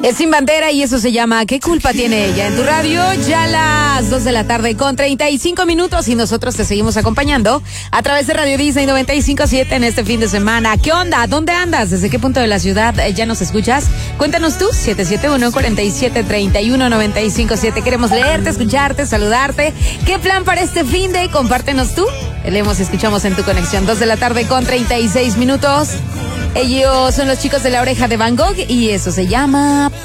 Es Sin Bandera y eso se llama ¿Qué culpa tiene ella? En tu radio, ya las 2 de la tarde con 35 minutos y nosotros te seguimos acompañando a través de Radio Disney 95.7 en este fin de semana. ¿Qué onda? ¿Dónde andas? ¿Desde qué punto de la ciudad ya nos escuchas? Cuéntanos tú, 771-4731-957. Queremos leerte, escucharte, saludarte. ¿Qué plan para este fin de? Compártenos tú. Leemos y escuchamos en tu conexión. 2 de la tarde con 36 minutos. Ellos son los chicos de La Oreja de Van Gogh y eso se llama